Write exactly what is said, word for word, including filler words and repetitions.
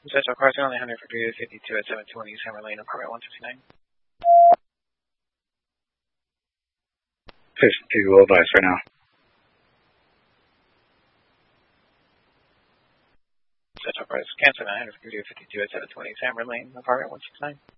Central Crossing only one fifty-two at seven twenty Summer Lane, apartment one sixty-nine. fifty-two, will advise right now. Central Crossing, cancel nine fifty-two at seven twenty Summer Lane, apartment one sixty-nine.